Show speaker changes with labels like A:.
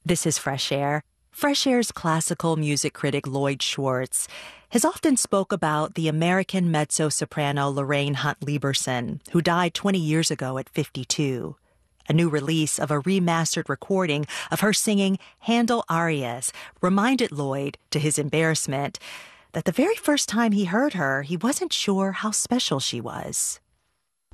A: This is Fresh Air. Fresh Air's classical music critic Lloyd Schwartz has often spoke about the American mezzo-soprano Lorraine Hunt Lieberson, who died 20 years ago at 52. A new release of a remastered recording of her singing Handel arias reminded Lloyd, to his embarrassment, that the very first time he heard her, he wasn't sure how special she was.